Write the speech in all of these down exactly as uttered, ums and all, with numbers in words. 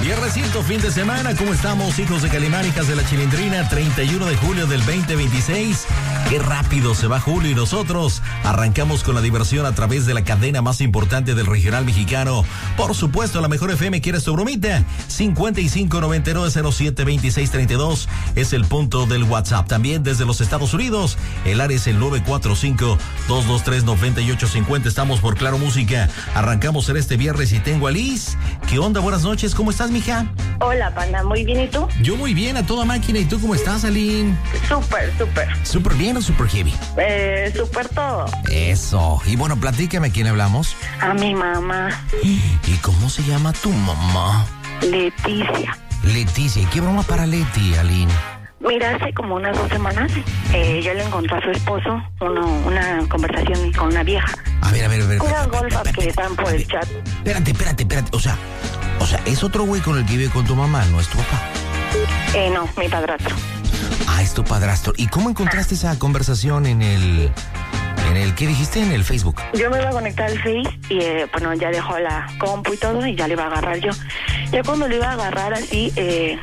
Viernesito, fin de semana, ¿cómo estamos, hijos de Calimán, hijas de la Chilindrina? treinta y uno de julio del veinte veintiséis. Qué rápido se va julio y nosotros arrancamos con la diversión a través de la cadena más importante del regional mexicano. Por supuesto, la mejor F M. ¿Quieres tu bromita? cincuenta y cinco noventa y nueve cero siete veintiséis treinta y dos es el punto del WhatsApp. También desde los Estados Unidos, el área es el nueve cuatro cinco, dos dos tres, nueve ocho cinco cero. Estamos por Claro Música. Arrancamos en este viernes y tengo a Liz. ¿Qué onda? Buenas noches, ¿cómo estás, mija? Hola, Panda, muy bien, ¿y tú? Yo muy bien, a toda máquina. ¿Y tú cómo estás, Aline? Súper, súper. ¿Súper bien o súper heavy? Eh, súper todo. Eso. Y bueno, platícame, ¿a quién hablamos? A mi mamá. ¿Y cómo se llama tu mamá? Leticia. Leticia. ¿Y qué broma para Leti, Aline? Mira, hace como unas dos semanas, eh, yo le encontré a su esposo uno, una conversación con una vieja. A ver, a ver, a ver. Unas golfas que están por el chat. Espérate, espérate, espérate. O sea, o sea, es otro güey con el que vive con tu mamá, ¿no es tu papá? Eh, no, mi padrastro. Ah, es tu padrastro. ¿Y cómo encontraste esa conversación en el... ¿En el qué dijiste? En el Facebook. Yo me iba a conectar al Face y, eh, bueno, ya dejó la compu y todo y ya le iba a agarrar yo. Ya cuando le iba a agarrar así, eh,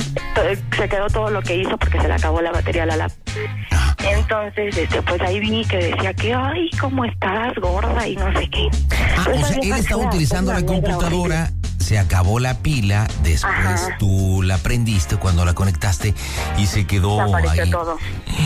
se quedó todo lo que hizo porque se le acabó la batería a la lap. Entonces, este, pues ahí vi que decía que, ay, ¿cómo estás, gorda? Y no sé qué. Ah, pues o sea, él estaba utilizando la computadora, se acabó la pila, después Ajá. tú la prendiste cuando la conectaste y se quedó Apareció ahí. todo.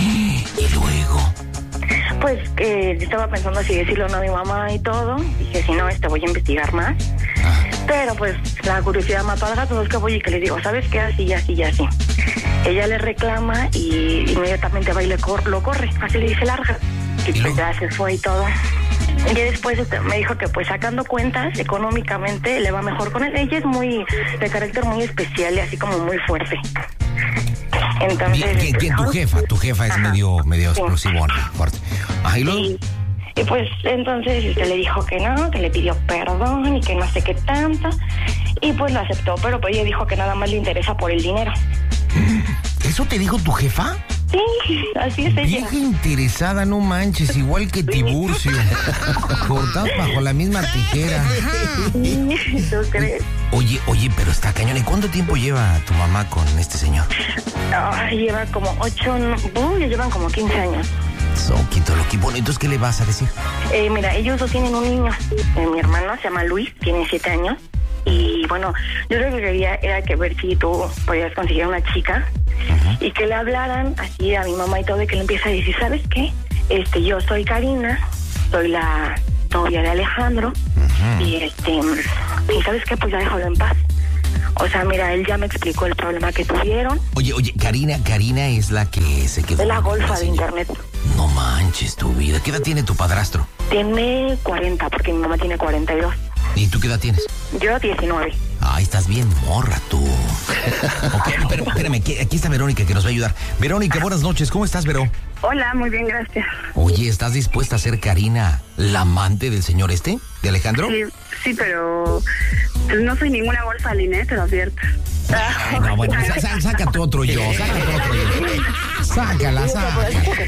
Y luego... Pues eh, estaba pensando si decirlo o no a mi mamá y todo. Dije, si no, este voy a investigar más. Ah. Pero pues la curiosidad mató al gato, es que voy y que le digo, ¿sabes qué? Así, así, así. Ella le reclama y inmediatamente va y le cor- lo corre. Así le dice, larga. Y pues ya se fue y todo. Y después este, me dijo que pues sacando cuentas económicamente le va mejor con él. Ella es muy, de carácter muy especial y así como muy fuerte. Entonces, ¿Quién, quién tu jefa? Tu jefa es Ajá. medio, medio explosivona, fuerte. Ajá, ¿y luego? Y, y pues entonces este, le dijo que no, que le pidió perdón y que no sé qué tanto. Y pues lo aceptó, pero pues ella dijo que nada más le interesa por el dinero. ¿Eso te dijo tu jefa? Sí, así es ella. Vieja interesada, no manches, igual que Tiburcio. Cortados bajo la misma tijera. ¿Tú crees? Oye, oye, pero está cañón. ¿Y cuánto tiempo lleva tu mamá con este señor? Oh, lleva como ocho, no, uh, ya llevan como quince años. Soquito, loqui. Bueno, entonces, ¿qué le vas a decir? Eh, mira, ellos dos tienen un niño. Eh, mi hermano se llama Luis, tiene siete años. Y bueno, yo lo que quería era que ver si tú podías conseguir una chica uh-huh. y que le hablaran así a mi mamá y todo, y que le empiece a decir, ¿sabes qué? Este, yo soy Karina, soy la novia de Alejandro, uh-huh. y este, y ¿sabes qué? Pues ya déjalo en paz. O sea, mira, él ya me explicó el problema que tuvieron. Oye, oye, Karina, Karina es la que se quedó... Es la golfa de internet. No manches tu vida. ¿Qué edad tiene tu padrastro? Tiene cuarenta, porque mi mamá tiene cuarenta y dos. ¿Y tú qué edad tienes? Yo diecinueve. Ay, estás bien morra tú. Ok, pero espérame, aquí, aquí está Verónica que nos va a ayudar. Verónica, buenas noches. ¿Cómo estás, Vero? Hola, muy bien, gracias. Oye, ¿estás dispuesta a ser Karina, la amante del señor este, de Alejandro? Sí, sí, pero pues no soy ninguna golfa, Aline, te lo advierto. Ay, no, bueno, sa- sa- saca tu otro yo, saca tu otro yo. Sácala, sácala.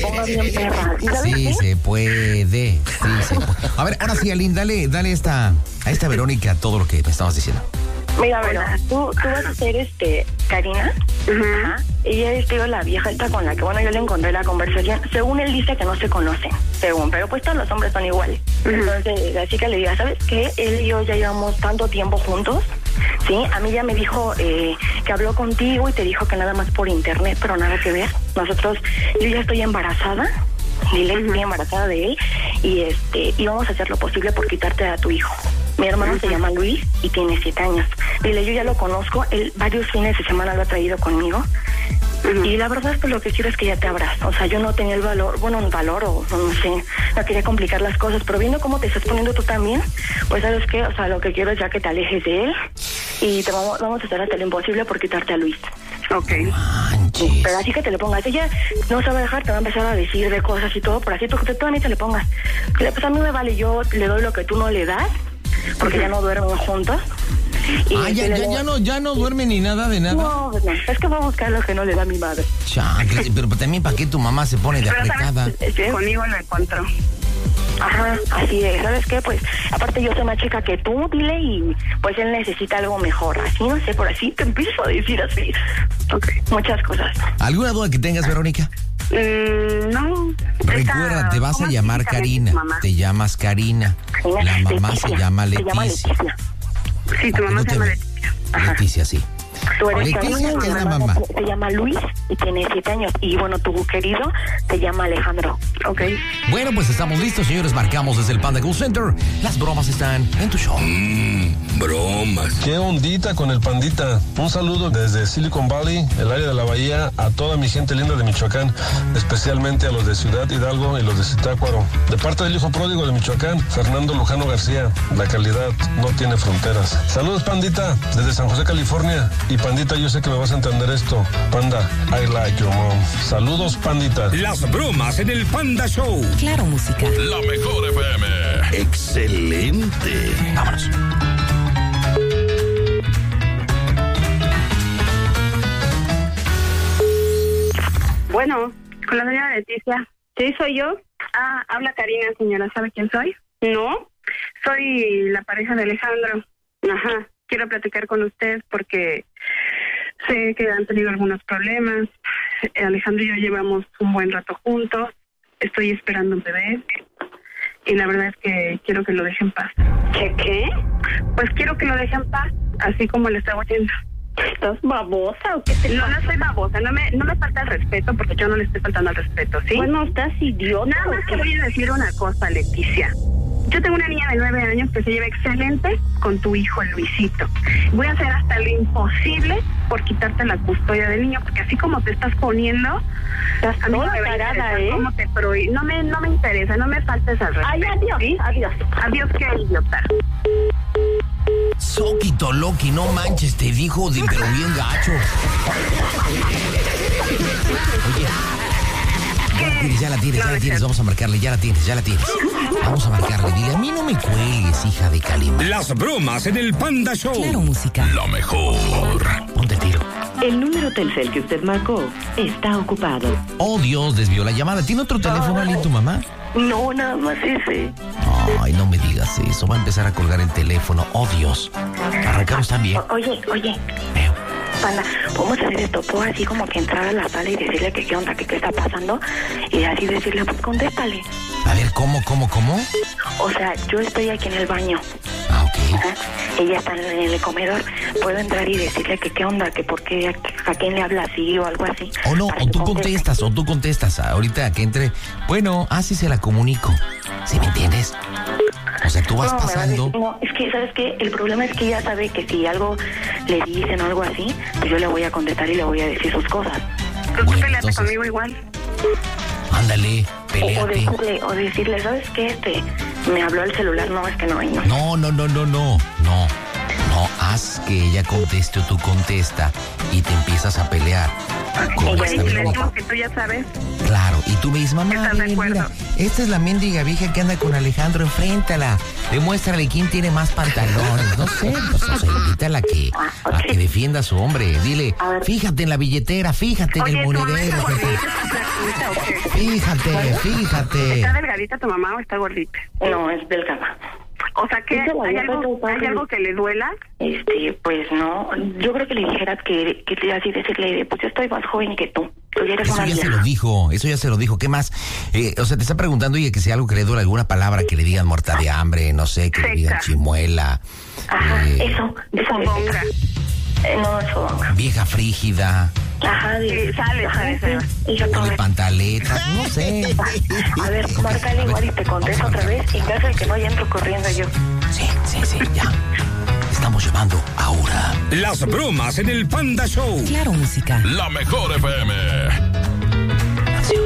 Sí se puede, sí se puede. A ver, ahora sí, Aline, dale, dale esta, a esta Verónica todo lo que me estabas diciendo. Mira, bueno, tú, tú vas a ser este, Karina. Uh-huh. Ajá. Ella es, digo, la vieja esta con la que, bueno, yo le encontré la conversación. Según él dice que no se conocen, según, pero pues todos los hombres son iguales. Uh-huh. Entonces la chica le diga, ¿sabes qué? Él y yo ya llevamos tanto tiempo juntos, ¿sí? A mí ya me dijo eh, que habló contigo y te dijo que nada más por internet, pero nada que ver. Nosotros, yo ya estoy embarazada. Dile, uh-huh. estoy embarazada de él y este y vamos a hacer lo posible por quitarte a tu hijo. Mi hermano uh-huh. se llama Luis y tiene siete años. Dile, yo ya lo conozco, él varios fines de semana lo ha traído conmigo. Uh-huh. Y la verdad es que lo que quiero es que ya te abras. O sea, yo no tenía el valor, bueno, un valor o no sé, no quería complicar las cosas, pero viendo cómo te estás poniendo tú también, pues sabes qué, o sea, lo que quiero es ya que te alejes de él y te vamos, vamos a hacer hasta lo imposible por quitarte a Luis. Ok. Manches. Pero así que te le pongas. Ella no se va a dejar, te va a empezar a decir de cosas y todo, por así tú, tú también te le pongas. Pues a mí me vale, yo le doy lo que tú no le das, porque ya no duermen juntos. Y ah, ya, ya, ya, no, ya no duerme ni nada de nada. No, no, es que va a buscar lo que no le da a mi madre. Chacle, pero también para qué tu mamá se pone de aplicada. Conmigo lo encontró. Ajá, así de, ¿sabes qué? Pues, aparte yo soy más chica que tú, dile, y pues él necesita algo mejor. Así, no sé, por así te empiezo a decir así. Ok, muchas cosas. ¿Alguna duda que tengas, Verónica? Mm, no. Recuerda, Esta, te vas a llamar Karina. Te llamas Karina. Karina. La mamá Leticia. se llama Se Leticia. llama Leticia. Sí, tu ¿A qué mamá no se te llama ve? Leticia. Leticia, sí. Tú eres Leticia, Karina y ¿qué es mi la mamá mamá? se llama Luis y tiene siete años. Y bueno, tu querido se llama Alejandro. Ok. Bueno, pues estamos listos, señores. Marcamos desde el Panda Cool Center. Las bromas están en tu show. Mmm, bromas. Qué ondita con el Pandita. Un saludo desde Silicon Valley, el área de la Bahía, a toda mi gente linda de Michoacán, especialmente a los de Ciudad Hidalgo y los de Zitácuaro. De parte del hijo pródigo de Michoacán, Fernando Lujano García. La calidad no tiene fronteras. Saludos, Pandita, desde San José, California. Y Pandita, yo sé que me vas a entender esto. Panda, I like your mom. Saludos, Pandita. Las bromas en el Panda Show. Claro, música. La mejor F M. Excelente. Vámonos. Bueno, con la señora Leticia. ¿Sí, soy yo? Ah, habla Karina, señora. ¿Sabe quién soy? No. Soy la pareja de Alejandro. Ajá. Quiero platicar con usted porque sé que han tenido algunos problemas. Alejandro y yo llevamos un buen rato juntos. Estoy esperando un bebé. Y la verdad es que quiero que lo deje en paz. ¿Qué qué? Pues quiero que lo deje en paz, así como le estaba oyendo. ¿Estás babosa o qué te No, no soy babosa, no me, no me falta el respeto porque yo no le estoy faltando al respeto, ¿sí? Bueno, estás idiota. Nada más te voy a decir una cosa, Leticia. Yo tengo una niña de nueve años que se lleva excelente con tu hijo, Luisito. Voy a hacer hasta lo imposible por quitarte la custodia del niño, porque así como te estás poniendo, estás a mí no me va a interesar ¿eh? cómo te prohí- no me, no me interesa, no me faltes al respeto. Ay, adiós, ¿sí? adiós. Adiós, qué idiota. Soquito Loki, no manches, te dijo de pero bien gacho. Oye. Ya la tienes, ya la tienes, ya la tienes, vamos a marcarle, ya la tienes, ya la tienes. Vamos a marcarle, dile, a mí no me cuelgues, hija de Calima. Las bromas en el Panda Show. Claro, música. Lo mejor. Ponte el tiro. El número Telcel que usted marcó está ocupado. Oh, Dios, desvió la llamada. ¿Tiene otro teléfono, Ali, tu mamá? No, nada más ese. Ay, no me digas eso, va a empezar a colgar el teléfono. Oh, Dios. Arrancamos también. O- Oye, oye. Veo. Panda, podemos hacer esto, puedo así como que entrar a la sala y decirle que qué onda, que qué está pasando, y así decirle, pues contéstale. A ver, ¿cómo, cómo, cómo? O sea, yo estoy aquí en el baño, Ah, ok. ajá, ella está en el comedor, puedo entrar y decirle que qué onda, que por qué, a, a quién le habla así o algo así. O no, para o que tú conteste. contestas, o tú contestas. Ahorita que entre. Bueno, así se la comunico. ¿Sí me entiendes? O sea, tú vas No, me va a pasando. decir- no, es que, ¿sabes qué? El problema es que ella sabe que si algo le dicen o algo así, pues yo le voy a contestar y le voy a decir sus cosas. Tú Bueno, peleate entonces- conmigo igual. Ándale, O, o peleate. decirle, o decirle, ¿sabes qué? Este, me habló el celular, no, es que no, ahí no. No, no, no, no, no. No. No, haz que ella conteste o tú contesta y te empiezas a pelear. Con Ella Y esta le Verónica. decimos que tú ya sabes. Claro, y tú me dices, mamá, ¿Estás de mira, acuerdo? mira, esta es la mendiga vieja que anda con Alejandro, enfréntala. Demuéstrale quién tiene más pantalones. No sé, pues, o sea, invítala a que, a que defienda a su hombre. Dile, A ver. fíjate en la billetera, fíjate en Oye, el ¿tu mamá monedero. está jefe. gordita, está flaquita o qué? Fíjate, fíjate. ¿Está delgadita tu mamá o está gordita? No, es delgada. O sea, que Esa la ¿hay vieja algo, está ¿hay algo que le duela? Este, pues no, yo creo que le dijeras que, que te así decirle, pues yo estoy más joven que tú, tú ya eres Eso una ya se vieja. lo dijo, eso ya se lo dijo. ¿Qué más? Eh, o sea, te está preguntando, oye, que si algo que le duele, alguna palabra que le digan muerta de hambre, no sé, que le digan Seca. chimuela. Ajá, eh, eso, eso Fodonga. Eh, no, es fodonga. Vieja frígida, Ajá, de, Sí, sale, ajá, sale, sí, sale. y yo o de también. pantaletas, no sé. A ver, márcale igual y te contesto otra vez, y en caso de que no, ya entro corriendo yo. Sí, sí, sí, ya. Estamos llamando ahora. Las bromas en el Panda Show. Claro, música. La mejor F M. Acción.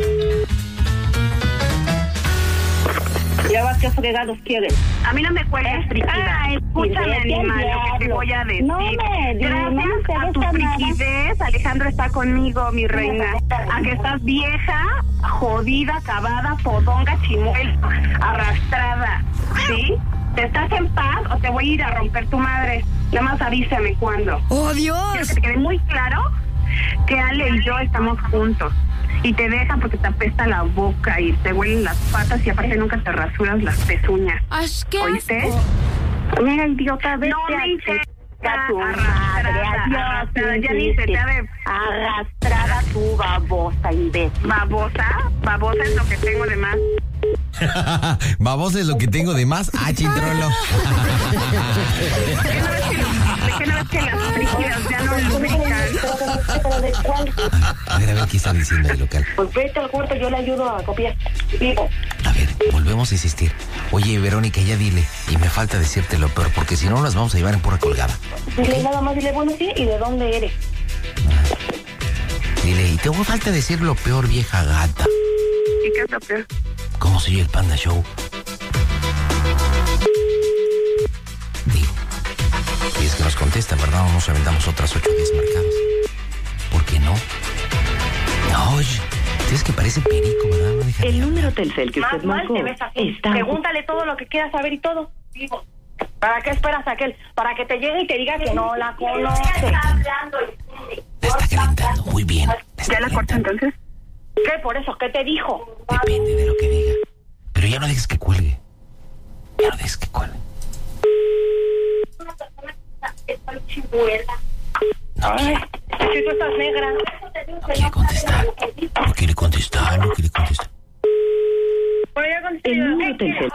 Ya vas, ¿qué fregados quieres? A mí no me cuelgues, frigida. Ay, Escúchame, vete al animal, lo que te diablo. voy a decir. No me di- no me Gracias a tu interesa nada. frigidez, Alejandro está conmigo, mi reina. A que estás vieja, jodida, acabada, fodonga, chimuela, arrastrada. ¿Sí? ¿Te estás en paz o te voy a ir a romper tu madre? Nada más avísame cuándo. ¡Oh, Quiero Dios! que te quede muy claro que Ale y yo estamos juntos. y te dejan porque te apesta la boca y te huelen las patas y aparte nunca te rasuras las pezuñas. Ay, qué ¿oíste? asco. Mira, idiota, vete No me a hice a tu madre, arrastrada, adiós, arrastrada, ya ni se te ha de... arrastrada tu babosa, imbécil. Babosa, babosa es lo que tengo de más. Babosa es lo que tengo de más. Ah, chintrolo. ¿De qué no ves que las frígidas ya no lubrican? ¿Pero de cuál? A ver, a ver qué está diciendo el local. Pues vete al cuarto, yo le ayudo a copiar. Vivo. A ver, volvemos a insistir. Oye, Verónica, ya dile. Y me falta decirte lo peor, porque si no nos vamos a llevar en pura colgada. Dile nada más, dile, bueno, sí, ¿y de dónde eres? Dile, y te falta decir lo peor, vieja gata. ¿Y qué es lo peor? ¿Cómo soy el Panda Show? Digo, y es que nos contesta, ¿verdad? O nos aventamos otras ocho o diez marcadas. ¿Por qué no? No, oye, es que parece perico, ¿verdad? No deja El de número hablar. Telcel que Más usted mal marcó te ves así. está... Pregúntale todo lo que quieras saber y todo. Vivo. ¿Para qué esperas a aquel? Para que te llegue y te diga que no la conoce. La está calentando, muy bien. ¿Ya la corta entonces? ¿Qué? Por eso, ¿qué te dijo? Depende de lo que diga. Pero ya no dejes que cuelgue. Ya no dejes que cuelgue. No Ay, quiere, si tú estás negra. no quiere contestar. No quiere contestar, no quiere contestar. Bueno, ya contesté. El número Telcel.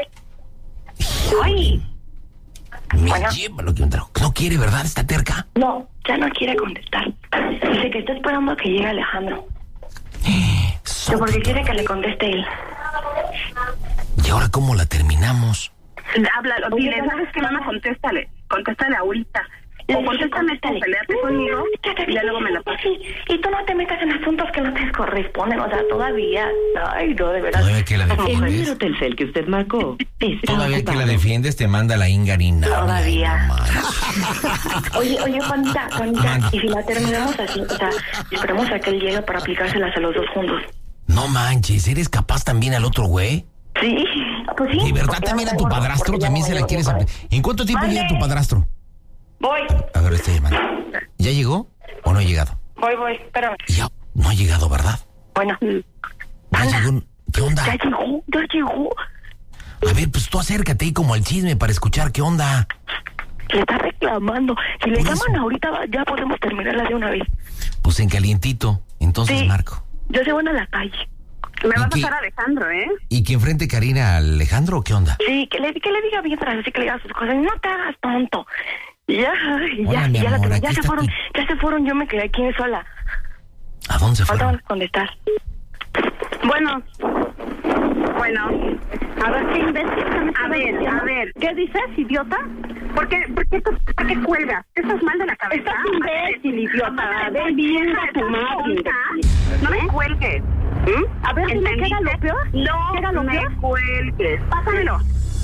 Ay. Me Bueno. lleva lo que un trago. No quiere, ¿verdad? Está terca. No, ya no quiere contestar. Dice que está esperando a que llegue Alejandro. Que porque quiere que le conteste él. ¿Y ahora cómo la terminamos? Háblalo, dile, ¿sabes qué, mamá? Contéstale, contéstale ahorita. O contéstame tú, peleate conmigo y ya luego me la pasas. Y tú no te metas en asuntos que no te corresponden, o sea, todavía. Ay, no, de verdad. Todavía que la El defiendes. número Telcel que usted marcó está Todavía que la ocupado. defiendes te manda la ingarina. Todavía. No manches. Oye, oye, Juanita, Juanita, Mande. y si la terminamos así, o sea, esperemos a que él llegue para aplicárselas a los dos juntos. No manches, ¿eres capaz también al otro güey? Sí, pues sí. ¿De verdad porque también ya a tu me acuerdo, padrastro porque ya también me se la acuerdo, quieres padre. aplicar? ¿En cuánto tiempo Mande. llega tu padrastro? Voy, A ver, estoy llamando. ¿Ya llegó o no ha llegado? voy, voy, espérame. Ya, no ha llegado, ¿verdad? Bueno, Ya Anda. llegó. ¿Qué onda? ya llegó, ya llegó. A ver, pues tú acércate ahí como al chisme para escuchar qué onda. Le está reclamando. Si le Por llaman eso. ahorita, ya podemos terminarla de una vez. Pues en calientito. Entonces, Sí. Marco. Ya se van a la calle. Me va a ¿Y qué? pasar Alejandro, ¿eh? ¿Y que enfrente Karina a Alejandro o qué onda? Sí, que le, que le diga bien así que le diga sus cosas. No te hagas tonto. Ya, ya, Hola, mi ya, la amor, tengo. aquí ya se está fueron, tu- ya se fueron, yo me quedé aquí sola. ¿A dónde se Ahorita van fueron? a contestar. Bueno, bueno. A ver, qué imbécil. ¿qué me A estás ver, diciendo? a ver. ¿Qué dices, idiota? ¿Por qué, por qué, tú- por qué cuelgas? ¿Estás mal de la cabeza? Estás imbécil, idiota. A Ve ver, bien vieja, a tu ¿estás madre, tonta? imbécil. No me cuelgues. ¿Mm? A ver, dime, ¿qué era lo ¿Entendiste? peor? No ¿Qué era lo me peor? cuelgues. Pásamelo.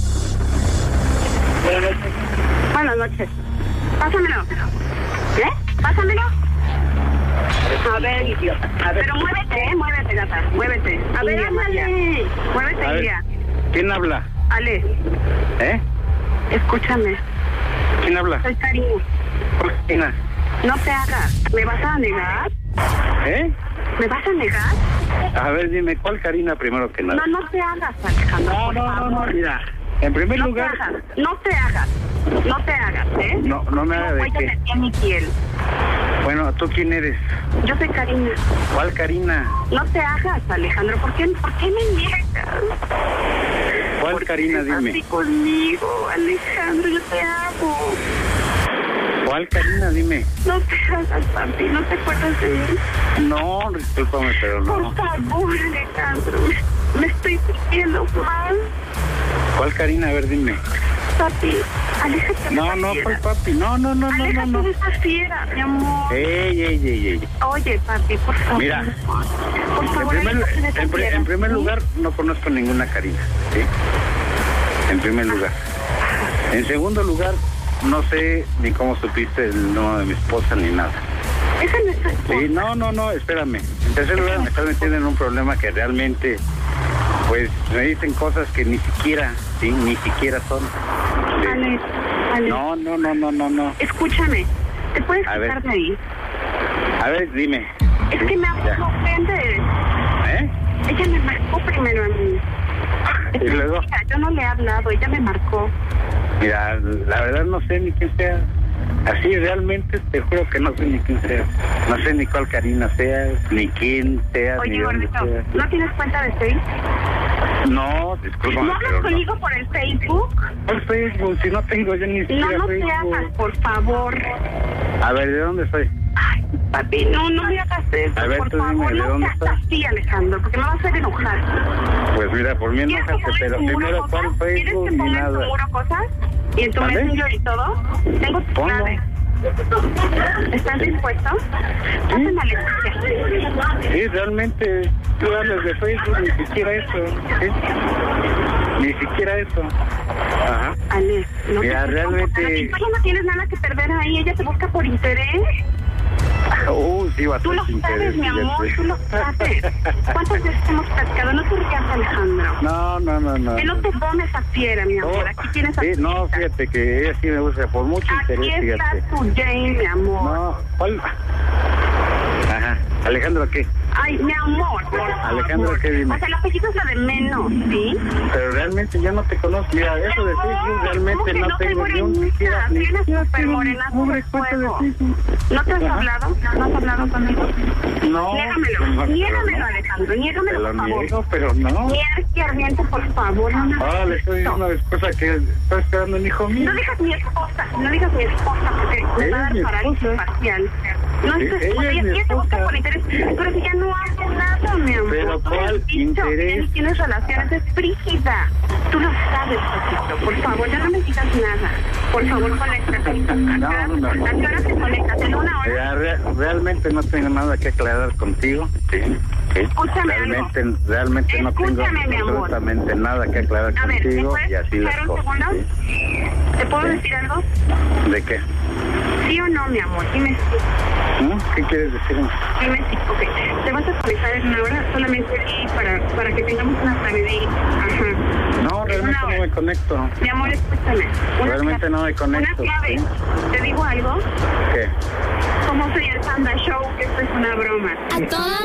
Buenas noches. Pásamelo. ¿Eh? Pásamelo. A ver, idiota. A ver. Pero muévete, ¿eh? Muévete, gata. Muévete. A ver, ándale. Muévete, A ver. Iria. ¿Quién habla? Ale, ¿Eh? escúchame. ¿Quién habla? Soy Karina. Karina. No te hagas. ¿Me vas a negar? ¿Eh? ¿Me vas a negar? A ver, dime, ¿cuál Karina primero que nada? No, no te hagas, Alejandro. No, por no, no, no, favor. mira. En primer No lugar, te hagas. No te hagas. No te hagas, ¿eh? no, no me haga de huellas qué. de piel ni piel. Bueno, ¿tú quién eres? Yo soy Karina. ¿Cuál Karina? No te hagas, Alejandro. ¿Por qué, por qué me niegas? ¿Cuál ¿Por qué Karina? estás Dime. así conmigo, Alejandro? Yo te amo. ¿Cuál Karina? Dime. No te hagas, papi. ¿No te acuerdas de mí? No, discúlpame, pero Por no. favor, Alejandro. Me, me estoy sintiendo mal. ¿Cuál Karina? A ver, dime. Papi, aléjate de No, esa no, fiera. ¿cuál papi? No, no, no, no, no, Aléjate no. de esa fiera, mi amor. Ey, ey, ey, ey. Oye, papi, por favor. Mira, por En favor, primer, aléjate de esa en, pri- fiera. en primer ¿sí? lugar, no conozco ninguna Karina, ¿sí? En primer lugar. En segundo lugar, no sé ni cómo supiste el nombre de mi esposa ni nada. Esa no es tu esposa. Sí, no, no, no, espérame. En tercer lugar, me estás metiendo en un problema que realmente, pues, me dicen cosas que ni siquiera, sí, ni siquiera son. Sí. Ale, Ale, No, no, no, no, no, no. escúchame. ¿Te puedes A ver. quitar de ahí? A ver, dime. Es ¿sí? que me Ya. ofende. ¿Eh? Ella me marcó primero a mí. ¿Y luego? Mira, yo no le he hablado, ella me marcó. Mira, la verdad no sé ni quién sea. Así realmente te juro que no sé ni quién sea. No sé ni cuál Karina sea, ni quién sea, Oye, ni dónde gordito, sea. ¿no tienes cuenta de Facebook? No, disculpa. ¿No hablas conmigo por el Facebook? Por Facebook, si no tengo yo ni siquiera No, no te Facebook. hagas, por favor. A ver, ¿de dónde soy? Ay, papi, no, no me hagas eso, A ver, por tú dime, favor. ¿de No dónde seas estás? así, Alejandro, porque me vas a hacer enojar. Pues mira, por mí ¿Quieres que enójate, ponga pero en tu primero muro cuál cosas? ¿Quieres Facebook que ni ponga en tu nada. muro cosas? ¿Y en tu ¿Vale? Messenger y todo? Tengo tus Ponlo. claves. ¿Estás dispuesto? Pásame a Leticia. Sí, realmente tú hablas de Facebook, ni siquiera eso. ¿Sí? Ni siquiera eso. Ajá. Ale, no Mira, te realmente- Tú ya no tienes nada que perder ahí, ella te busca por interés. Uh, sí, Tú bastante lo sabes, interés, mi amor, fíjate. tú lo sabes. ¿Cuántas veces hemos platicado? No te rías, Alejandro. No, no, no, no. Que no te tomes a fiera, mi amor. Aquí tienes a Sí, tu no, hija. fíjate que ella sí me gusta por mucho Aquí interés, está fíjate. tu Jane, mi amor. No, ¿cuál? Ajá. Alejandro, ¿qué? Ay, mi amor, por favor. Alejandro, ¿qué dime? O sea, el apellido es lo de menos, ¿sí? Pero realmente yo no te conozco. Mira, eso de Facebook realmente ¿Cómo que no no soy tengo ni un morenita? siquiera. Soy Ni una siquiera super tengo morena ninguna por cuenta de fuego. Facebook. ¿No te has Ajá. hablado? ¿No has hablado conmigo? No. Niégamelo, no, niégamelo, no. Alejandro, Te niégamelo, lo por favor. niego, pero no. Nierte ardiente, por favor. No, me Ah, le estoy diciendo a mi esposa que está esperando un hijo mío. No digas mi esposa, no digas mi esposa, porque me Ella va a es mi dar parálisis esposa. facial. No Sí, es tu ella esposa, es ella, mi ella te busca esposa. por interés, pero si ya no hace nada, mi amor. Pero Tú me ¿cuál has dicho que interés? ya ni tienes relaciones, es frígida. Tú lo sabes, Paquito. Por favor, ya no me digas nada. Por favor, conéctate. ¿A qué No, hora- no, no. ¿A qué hora te conectas? ¿En una hora? Mira, re- realmente no tengo nada que aclarar contigo. Sí, sí. Escúchame Realmente, algo. realmente no tengo Escúchame, mi amor. absolutamente nada que aclarar A ver, ¿me contigo puedes y así las escuchar un cosas. segundo? ¿Sí? ¿Te puedo Sí. decir algo? ¿De qué? ¿Sí o no, mi amor? Dime sí. ¿Mm? ¿Qué quieres decirme? Dime sí. Ok. ¿Te vas a conectar en una hora? Solamente aquí para, para que tengamos una clave. Ajá. No, realmente Una no hora. me conecto. Mi amor, escúchame. Una Realmente clave. no me conecto, Una clave. ¿sí? ¿Te digo algo? ¿Qué? Como soy el Panda Show, que esto es una broma. A toda